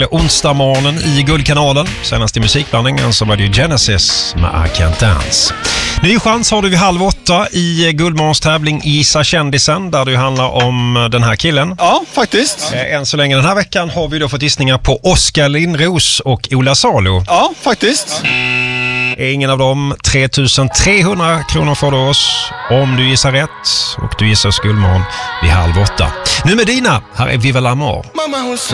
Onsdag morgonen i Guldkanalen. Senast i musikblandningen så var det ju Genesis med I Can't Dance. Ny chans har du vid 7:30 i Guldmorgons tävling Gissa kändisen, där det handlar om den här killen. Ja, faktiskt. Än så länge den här veckan har vi då fått gissningar på Oskar Lindros och Ola Salo. Ja, faktiskt. Ingen av dem. 3 300 kronor får du oss om du gissar rätt, och du gissar Guldmorgon vid 7:30. Nu med Dina, här är Viva l'Amour.